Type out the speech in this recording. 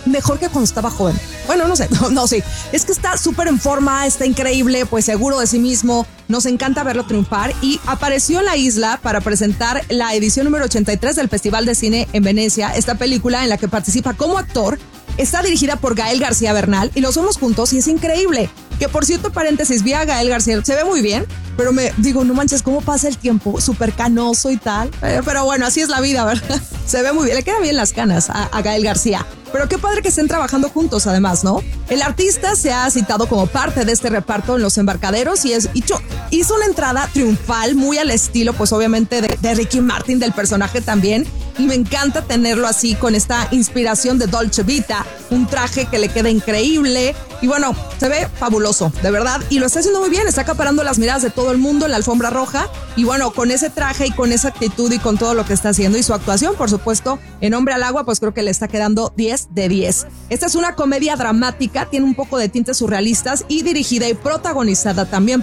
mejor que cuando estaba joven. Bueno, no sé, no, sí. Es que está súper en forma, está increíble, pues seguro de sí mismo. Nos encanta verlo triunfar y apareció en la isla para presentar la edición número 83 del Festival de Cine en Venecia, esta película en la que participa como actor. Está dirigida por Gael García Bernal y los somos juntos y es increíble. Que por cierto, paréntesis, vi a Gael García, se ve muy bien, pero me digo, no manches, ¿cómo pasa el tiempo? Súper canoso y tal. Pero bueno, así es la vida, ¿verdad? Se ve muy bien, le quedan bien las canas a Gael García. Pero qué padre que estén trabajando juntos, además, ¿no? El artista se ha citado como parte de este reparto en Los Embarcaderos y hizo una entrada triunfal, muy al estilo, pues obviamente, de Ricky Martin, del personaje también. Y me encanta tenerlo así, con esta inspiración de Dolce Vita, un traje que le queda increíble. Y bueno, se ve fabuloso, de verdad. Y lo está haciendo muy bien, está acaparando las miradas de todo el mundo en la alfombra roja. Y bueno, con ese traje y con esa actitud y con todo lo que está haciendo y su actuación, por supuesto, en Hombre al Agua, pues creo que le está quedando 10 de 10. Esta es una comedia dramática, tiene un poco de tintes surrealistas y dirigida y protagonizada también